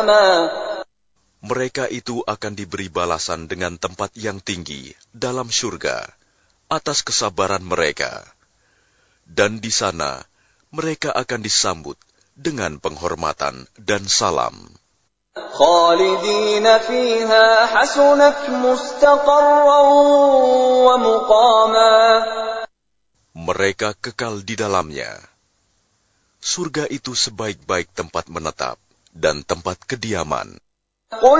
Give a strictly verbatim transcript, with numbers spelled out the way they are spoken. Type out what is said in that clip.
Mereka itu akan diberi balasan dengan tempat yang tinggi dalam syurga atas kesabaran mereka. Dan di sana mereka akan disambut dengan penghormatan dan salam. خالدين فيها حسنت مستقرا ومقاما. Mereka kekal di dalamnya. Surga itu sebaik-baik tempat menetap dan tempat kediaman.